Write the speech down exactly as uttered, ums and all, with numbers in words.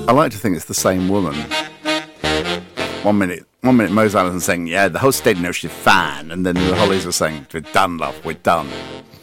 I like to think it's the same woman. One minute, one minute, Mose Allison's saying, "Yeah, the whole state knows she's fine," and then the Hollies are saying, "We're done, love, we're done."